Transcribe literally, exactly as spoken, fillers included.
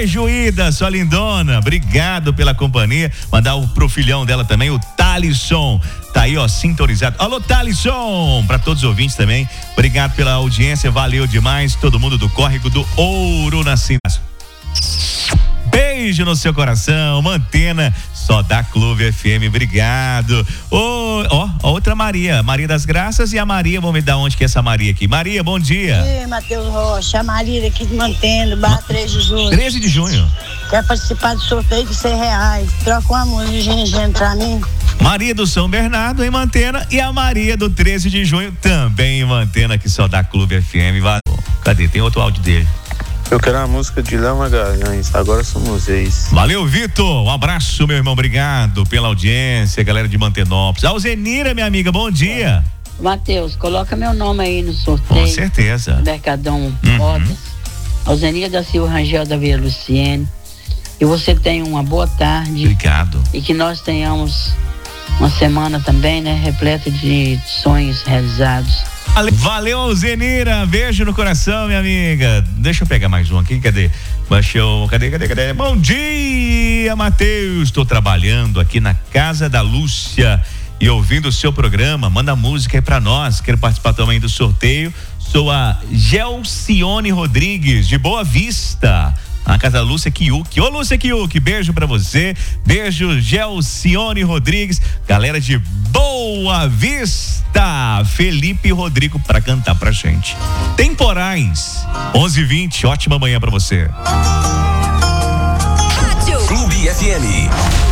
Beijo, Ida, sua lindona. Obrigado pela companhia. Mandar o, pro filhão dela também, o Thalisson. Tá aí, ó, sintonizado. Alô, Thalisson! Pra todos os ouvintes também. Obrigado pela audiência, valeu demais. Todo mundo do Córrego do Ouro na cidade. Beijo no seu coração, Mantena, só da Clube F M, obrigado. Ó, oh, oh, outra Maria, Maria das Graças e a Maria, vamos ver de onde que é essa Maria aqui. Maria, bom dia. Ei, Matheus Rocha, a Maria aqui de Mantena, barra treze de junho. treze de junho. Quer participar do sorteio de cem reais? Troca uma música pra mim. Maria do São Bernardo em Mantena e a Maria do treze de junho também em Mantena, que só da Clube F M. Cadê? Tem outro áudio dele. Eu quero a música de Léo Magalhães, Agora Somos Ex. Valeu, Vitor, um abraço, meu irmão, obrigado pela audiência, galera de Mantenópolis. Alzenira, minha amiga, bom dia. Matheus, coloca meu nome aí no sorteio. Com certeza. Mercadão Uhum. Modas. Alzenira da Silva Rangel da Vila Luciene. Que você tenha uma boa tarde. Obrigado. E que nós tenhamos uma semana também, né, repleta de sonhos realizados. Valeu, Alzenira, beijo no coração, minha amiga. Deixa eu pegar mais um aqui, cadê? Baixou, cadê, cadê, cadê? Bom dia, Matheus, estou trabalhando aqui na casa da Lúcia e ouvindo o seu programa, manda música aí pra nós, quero participar também do sorteio. Sou a Gelcione Rodrigues, de Boa Vista, na casa da Lúcia Kiuk. Ô, Lúcia Kiuk, beijo pra você, beijo, Gelcione Rodrigues, galera de Boa Vista, Felipe e Rodrigo pra cantar pra gente. Temporais, onze e vinte, ótima manhã pra você. Clube F M.